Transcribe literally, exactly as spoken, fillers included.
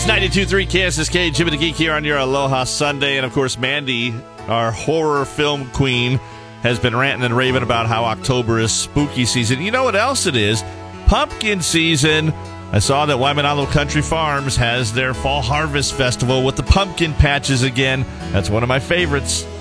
It's ninety-two point three K S S K, Jimmy the Geek here on your Aloha Sunday. And, of course, Mandy, our horror film queen, has been ranting and raving about how October is spooky season. You know what else it is? Pumpkin season. I saw that Waimanalo Country Farms has their Fall Harvest Festival with the pumpkin patches again. That's one of my favorites.